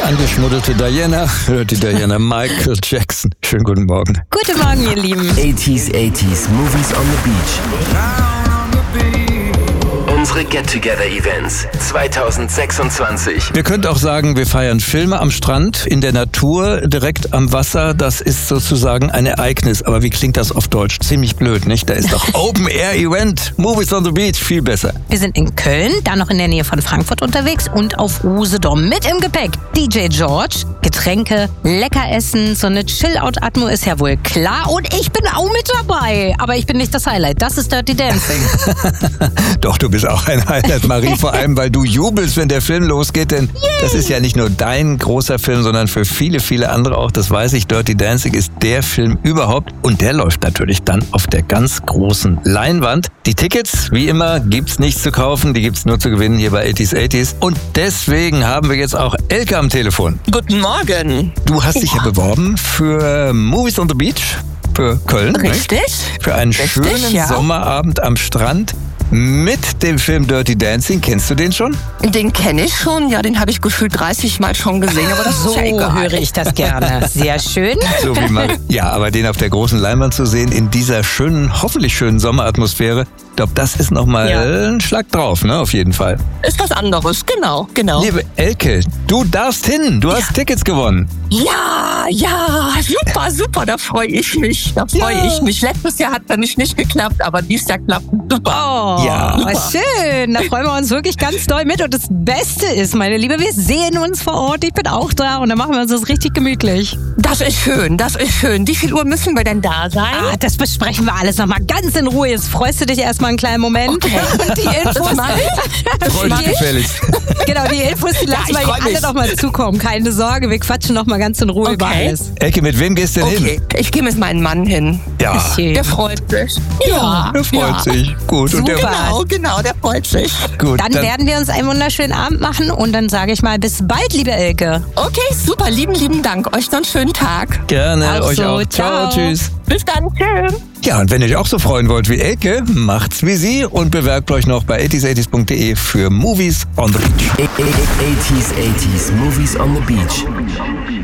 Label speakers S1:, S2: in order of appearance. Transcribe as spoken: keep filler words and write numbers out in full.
S1: angeschmuddelte Diana, hört die Diana Michael Jackson. Schönen guten Morgen.
S2: Guten Morgen, ihr Lieben.
S3: achtziger, achtziger Movies on the Beach. Unsere Get-Together-Events zwanzig sechsundzwanzig.
S1: Wir könnten auch sagen, wir feiern Filme am Strand, in der Natur, direkt am Wasser. Das ist sozusagen ein Ereignis. Aber wie klingt das auf Deutsch? Ziemlich blöd, nicht? Da ist doch Open-Air-Event, Movies on the Beach, viel besser.
S2: Wir sind in Köln, dann noch in der Nähe von Frankfurt unterwegs und auf Usedom. Mit im Gepäck D J George, Getränke, lecker essen, so eine Chill-Out-Atmo ist ja wohl klar. Und ich bin auch mit dabei. Aber ich bin nicht das Highlight, das ist Dirty Dancing.
S1: Doch, du bist auch ein Highlight, Marie, vor allem, weil du jubelst, wenn der Film losgeht, denn Yay. Das ist ja nicht nur dein großer Film, sondern für viele, viele andere auch, das weiß ich, Dirty Dancing ist der Film überhaupt und der läuft natürlich dann auf der ganz großen Leinwand. Die Tickets, wie immer, gibt's nicht zu kaufen, die gibt's nur zu gewinnen hier bei achtziger, achtziger und deswegen haben wir jetzt auch Elke am Telefon.
S4: Guten Morgen.
S1: Du hast dich ja beworben für Movies on the Beach, für Köln.
S4: Richtig.
S1: Nicht? Für einen
S4: Richtig,
S1: schönen
S4: ja.
S1: Sommerabend am Strand. Mit dem Film Dirty Dancing, kennst du den schon?
S4: Den kenne ich schon, ja, den habe ich gefühlt dreißig Mal schon gesehen, aber das
S2: So
S4: ist ja egal.
S2: höre ich das gerne. Sehr schön.
S1: So wie man. Ja, aber den auf der großen Leinwand zu sehen, in dieser schönen, hoffentlich schönen Sommeratmosphäre, ich glaube, das ist nochmal
S4: Ja.
S1: ein Schlag drauf, ne, auf jeden Fall.
S4: Ist was anderes, genau, genau.
S1: Liebe Elke, du darfst hin, du hast Tickets gewonnen.
S4: Ja, ja, super, super, da freue ich mich, da freue
S1: Ja.
S4: ich mich. Letztes Jahr hat nämlich nicht geklappt, aber dieses Jahr klappt super.
S2: Oh,
S1: Ja.
S2: was schön. Da freuen wir uns wirklich ganz doll mit. Und das Beste ist, meine Liebe, wir sehen uns vor Ort. Ich bin auch da und dann machen wir uns das richtig gemütlich.
S4: Das ist schön, das ist schön. Wie viel Uhr müssen wir denn da sein?
S2: Ah, das besprechen wir alles nochmal ganz in Ruhe. Jetzt freust du dich erstmal einen kleinen Moment.
S4: Okay.
S2: Und die Infos,
S4: Das mach ich.
S1: Freut dich gefälligst.
S2: genau, die Infos, die lassen
S4: ich
S2: wir
S4: freu
S2: hier alle
S4: mich.
S2: nochmal zukommen. Keine Sorge, wir quatschen nochmal ganz in Ruhe über
S4: Okay.
S2: alles.
S1: Elke, mit wem gehst du denn hin?
S4: Okay, ich gehe mit meinem Mann hin.
S1: Ja,
S2: Schön.
S4: Der freut sich. Ja,
S1: der freut
S4: ja.
S1: sich. Gut. Und der,
S2: Super.
S4: Genau, genau, der freut sich.
S1: gut,
S2: Dann werden wir uns einen wunderschönen Abend machen und dann sage ich mal bis bald, liebe Elke.
S4: Okay, super, lieben, lieben Dank. Euch noch einen schönen Tag.
S1: gerne,
S2: Auch
S1: euch
S2: so,
S1: auch.
S2: ciao.
S1: Tschüss.
S4: Bis dann, tschüss.
S1: Ja, und wenn ihr euch auch so freuen wollt wie Elke, macht's wie sie und bewerbt euch noch bei achtziger, achtziger punkt de für Movies on the Beach.
S3: achtziger, achtziger Movies on the Beach.